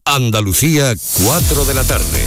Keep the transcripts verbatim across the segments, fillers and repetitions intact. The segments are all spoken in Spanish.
Andalucía, cuatro de la tarde.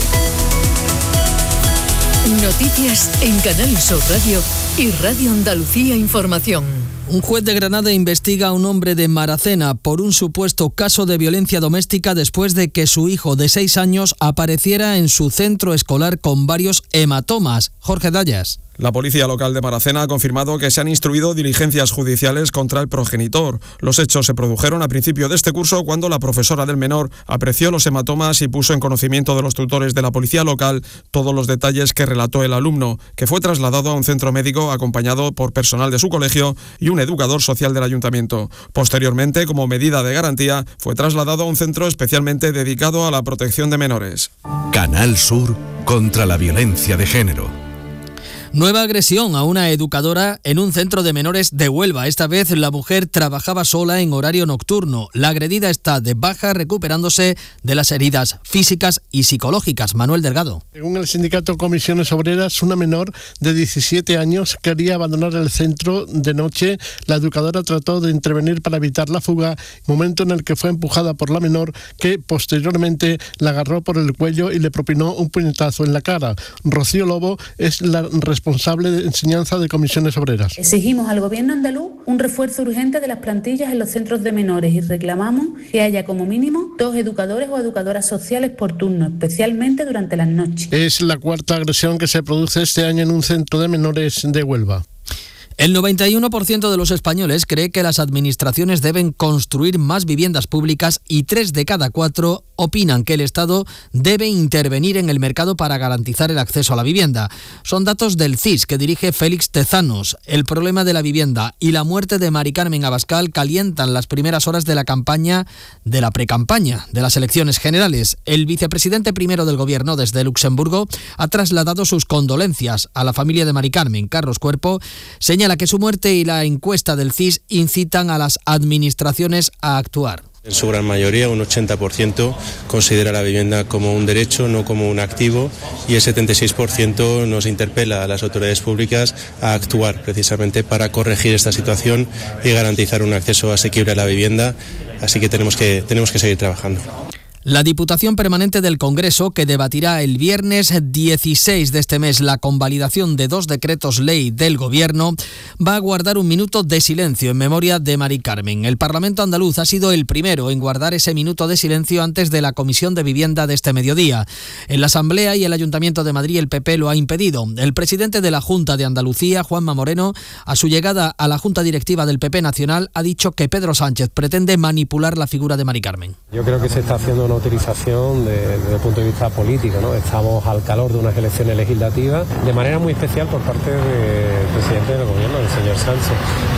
Noticias en Canal Sur Radio y Radio Andalucía Información. Un juez de Granada investiga a un hombre de Maracena por un supuesto caso de violencia doméstica después de que su hijo de seis años apareciera en su centro escolar con varios hematomas. Jorge Dallas. La policía local de Maracena ha confirmado que se han instruido diligencias judiciales contra el progenitor. Los hechos se produjeron a principio de este curso cuando la profesora del menor apreció los hematomas y puso en conocimiento de los tutores de la policía local todos los detalles que relató el alumno, que fue trasladado a un centro médico acompañado por personal de su colegio y un educador social del ayuntamiento. Posteriormente, como medida de garantía, fue trasladado a un centro especialmente dedicado a la protección de menores. Canal Sur contra la violencia de género. Nueva agresión a una educadora en un centro de menores de Huelva. Esta vez la mujer trabajaba sola en horario nocturno. La agredida está de baja, recuperándose de las heridas físicas y psicológicas. Manuel Delgado. Según el sindicato Comisiones Obreras, una menor de diecisiete años quería abandonar el centro de noche. La educadora trató de intervenir para evitar la fuga, momento en el que fue empujada por la menor, que posteriormente la agarró por el cuello y le propinó un puñetazo en la cara. Rocío Lobo es la responsable responsable de enseñanza de Comisiones Obreras. Exigimos al Gobierno andaluz un refuerzo urgente de las plantillas en los centros de menores y reclamamos que haya como mínimo dos educadores o educadoras sociales por turno, especialmente durante las noches. Es la cuarta agresión que se produce este año en un centro de menores de Huelva. El noventa y uno por ciento de los españoles cree que las administraciones deben construir más viviendas públicas y tres de cada cuatro opinan que el Estado debe intervenir en el mercado para garantizar el acceso a la vivienda. Son datos del C I S que dirige Félix Tezanos. El problema de la vivienda y la muerte de Mari Carmen Abascal calientan las primeras horas de la campaña, de la precampaña, de las elecciones generales. El vicepresidente primero del Gobierno desde Luxemburgo ha trasladado sus condolencias a la familia de Mari Carmen. Carlos Cuerpo señala que su muerte y la encuesta del C I S incitan a las administraciones a actuar. En su gran mayoría, un ochenta por ciento considera la vivienda como un derecho, no como un activo, y el setenta y seis por ciento nos interpela a las autoridades públicas a actuar precisamente para corregir esta situación y garantizar un acceso asequible a la vivienda, así que tenemos que, tenemos que seguir trabajando. La Diputación Permanente del Congreso, que debatirá el viernes dieciséis de este mes la convalidación de dos decretos ley del Gobierno, va a guardar un minuto de silencio en memoria de Mari Carmen. El Parlamento andaluz ha sido el primero en guardar ese minuto de silencio antes de la Comisión de Vivienda de este mediodía. En la Asamblea y el Ayuntamiento de Madrid el P P lo ha impedido. El presidente de la Junta de Andalucía, Juanma Moreno, a su llegada a la Junta Directiva del P P Nacional, ha dicho que Pedro Sánchez pretende manipular la figura de Mari Carmen. Yo creo que se está haciendo una utilización de, desde el punto de vista político, ¿no? Estamos al calor de unas elecciones legislativas, de manera muy especial por parte del presidente del Gobierno, el señor Sánchez.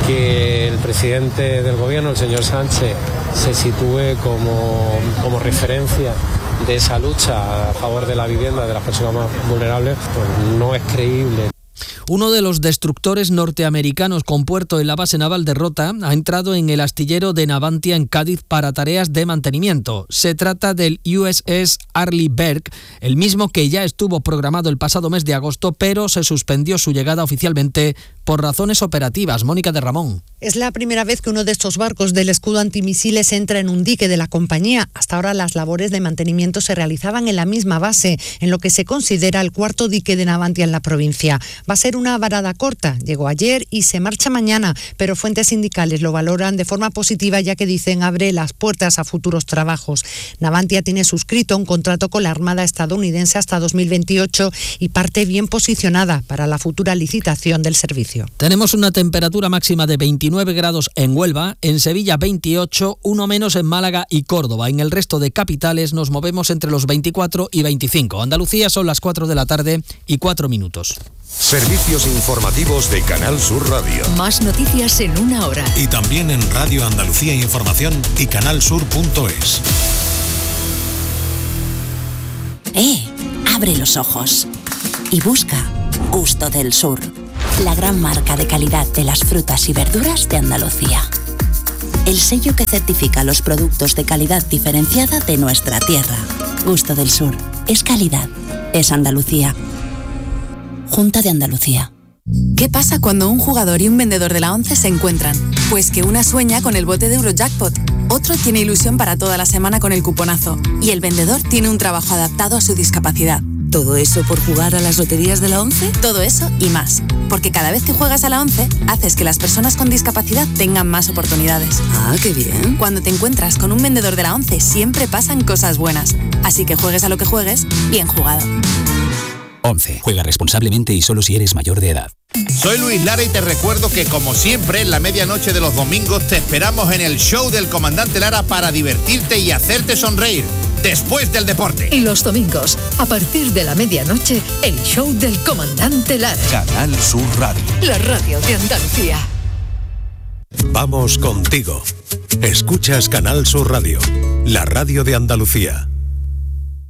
Que el presidente del Gobierno, el señor Sánchez, se sitúe como, como referencia de esa lucha a favor de la vivienda de las personas más vulnerables, pues no es creíble. Uno de los destructores norteamericanos con puerto en la base naval de Rota ha entrado en el astillero de Navantia en Cádiz para tareas de mantenimiento. Se trata del U S S Arleigh Burke, el mismo que ya estuvo programado el pasado mes de agosto, pero se suspendió su llegada oficialmente por razones operativas. Mónica de Ramón. Es la primera vez que uno de estos barcos del escudo antimisiles entra en un dique de la compañía. Hasta ahora las labores de mantenimiento se realizaban en la misma base, en lo que se considera el cuarto dique de Navantia en la provincia. Va a ser una varada corta. Llegó ayer y se marcha mañana, pero fuentes sindicales lo valoran de forma positiva, ya que dicen abre las puertas a futuros trabajos. Navantia tiene suscrito un contrato con la Armada estadounidense hasta dos mil veintiocho y parte bien posicionada para la futura licitación del servicio. Tenemos una temperatura máxima de veintinueve grados en Huelva, en Sevilla veintiocho, uno menos en Málaga y Córdoba. En el resto de capitales nos movemos entre los veinticuatro y veinticinco. Andalucía son las cuatro de la tarde y cuatro minutos. Servicios informativos de Canal Sur Radio. Más noticias en una hora. Y también en Radio Andalucía Información y canalsur punto es. ¡Eh! Abre los ojos y busca Gusto del Sur, la gran marca de calidad de las frutas y verduras de Andalucía. El sello que certifica los productos de calidad diferenciada de nuestra tierra. Gusto del Sur. Es calidad. Es Andalucía. Junta de Andalucía. ¿Qué pasa cuando un jugador y un vendedor de la ONCE se encuentran? Pues que una sueña con el bote de Eurojackpot, otro tiene ilusión para toda la semana con el cuponazo y el vendedor tiene un trabajo adaptado a su discapacidad. ¿Todo eso por jugar a las loterías de la ONCE? Todo eso y más. Porque cada vez que juegas a la ONCE, haces que las personas con discapacidad tengan más oportunidades. Ah, qué bien. Cuando te encuentras con un vendedor de la ONCE, siempre pasan cosas buenas. Así que juegues a lo que juegues, bien jugado. ONCE. Juega responsablemente y solo si eres mayor de edad. Soy Luis Lara y te recuerdo que, como siempre, en la medianoche de los domingos te esperamos en el show del Comandante Lara para divertirte y hacerte sonreír después del deporte. Y los domingos, a partir de la medianoche, el show del Comandante Lara. Canal Sur Radio. La radio de Andalucía. Vamos contigo. Escuchas Canal Sur Radio, la radio de Andalucía.